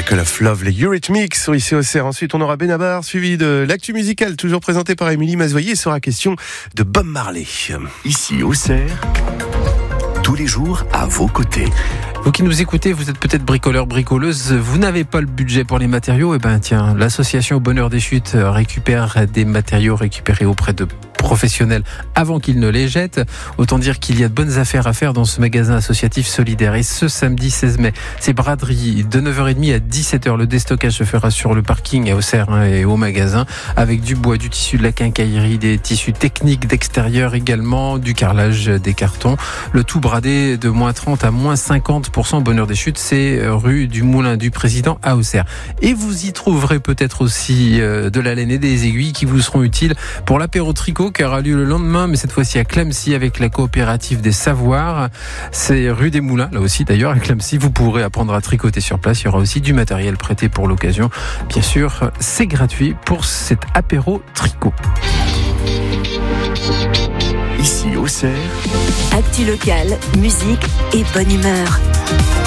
Miracle of Love, les Eurythmics sur ici au CER. Ensuite, on aura Benabar, suivi de l'actu musicale, toujours présenté par Émilie Mazoyer. Il sera question de Bob Marley. Ici au CER, tous les jours à vos côtés. Vous qui nous écoutez, vous êtes peut-être bricoleur, bricoleuse, vous n'avez pas le budget pour les matériaux, et ben tiens, l'association Au Bonheur des Chutes récupère des matériaux récupérés auprès de professionnels avant qu'ils ne les jettent. Autant dire qu'il y a de bonnes affaires à faire dans ce magasin associatif solidaire. Et ce samedi 16 mai, c'est braderie de 9h30 à 17h. Le déstockage se fera sur le parking à Auxerre et au magasin, avec du bois, du tissu, de la quincaillerie, des tissus techniques d'extérieur également, du carrelage, des cartons. Le tout bradé de moins 30 à moins 50%. Bonheur des Chutes, c'est rue du Moulin du Président à Auxerre. Et vous y trouverez peut-être aussi de la laine et des aiguilles qui vous seront utiles pour l'apéro tricot qui aura lieu le lendemain, mais cette fois-ci à Clamecy avec la coopérative des Savoirs. C'est rue des Moulins, là aussi d'ailleurs à Clamecy. Vous pourrez apprendre à tricoter sur place. Il y aura aussi du matériel prêté pour l'occasion. Bien sûr, c'est gratuit pour cet apéro tricot. Ici au CER, actu locale, musique et bonne humeur.